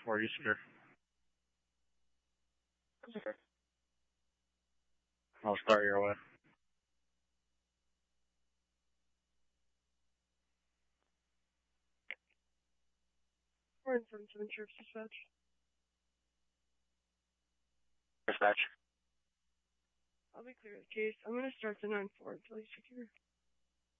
Where are you, sir? I'll start your way. We're in 77 Sheriff's Dispatch. Dispatch. I'll be clear of the case. I'm going to start the 9-4 until you secure.